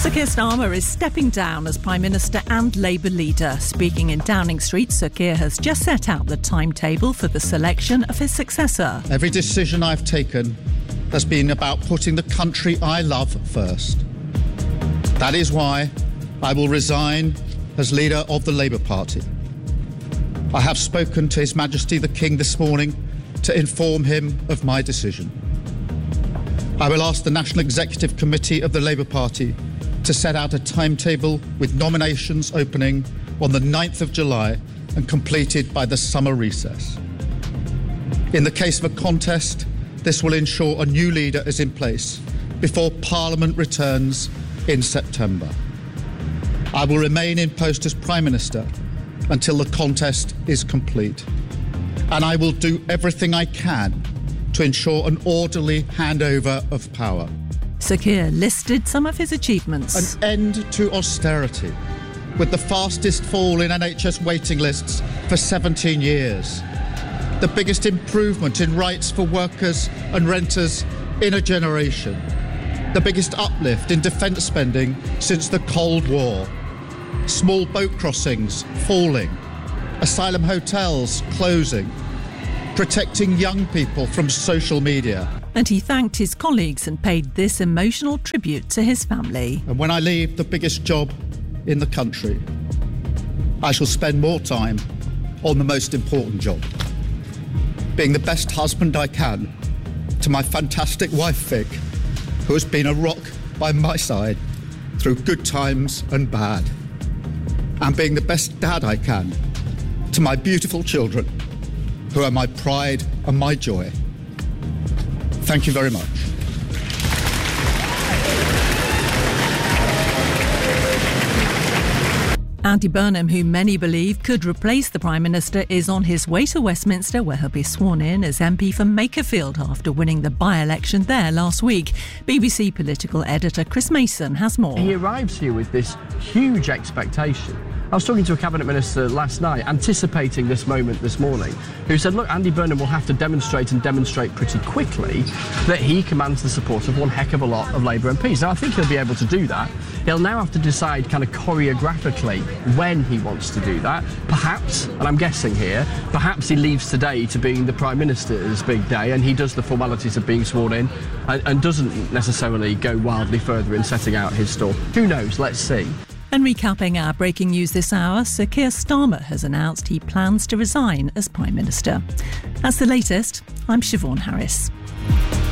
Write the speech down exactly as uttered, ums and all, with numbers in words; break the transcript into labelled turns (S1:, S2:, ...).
S1: Sir Keir Starmer is stepping down as Prime Minister and Labour leader. Speaking in Downing Street, Sir Keir has just set out the timetable for the selection of his successor.
S2: Every decision I've taken has been about putting the country I love first. That is why I will resign as leader of the Labour Party. I have spoken to His Majesty the King this morning to inform him of my decision. I will ask the National Executive Committee of the Labour Party to set out a timetable with nominations opening on the ninth of July and completed by the summer recess. In the case of a contest, this will ensure a new leader is in place before Parliament returns in September. I will remain in post as Prime Minister until the contest is complete, and I will do everything I can to ensure an orderly handover of power.
S1: Sir Keir listed some of his achievements.
S2: An end to austerity, with the fastest fall in N H S waiting lists for seventeen years. The biggest improvement in rights for workers and renters in a generation. The biggest uplift in defence spending since the Cold War. Small boat crossings falling. Asylum hotels closing. Protecting young people from social media.
S1: And he thanked his colleagues and paid this emotional tribute to his family.
S2: And when I leave the biggest job in the country, I shall spend more time on the most important job. Being the best husband I can to my fantastic wife Vic, who has been a rock by my side through good times and bad. And being the best dad I can to my beautiful children, who are my pride and my joy. Thank you very much.
S1: Andy Burnham, who many believe could replace the Prime Minister, is on his way to Westminster, where he'll be sworn in as M P for Makerfield after winning the by-election there last week. B B C political editor Chris Mason has more.
S3: He arrives here with this huge expectation. I was talking to a cabinet minister last night, anticipating this moment this morning, who said, look, Andy Burnham will have to demonstrate and demonstrate pretty quickly that he commands the support of one heck of a lot of Labour M Ps. Now, I think he'll be able to do that. He'll now have to decide kind of choreographically when he wants to do that. Perhaps, and I'm guessing here, perhaps he leaves today to being the Prime Minister's big day and he does the formalities of being sworn in and, and doesn't necessarily go wildly further in setting out his stall. Who knows? Let's see.
S1: And recapping our breaking news this hour, Sir Keir Starmer has announced he plans to resign as Prime Minister. That's the latest. I'm Siobhan Harris.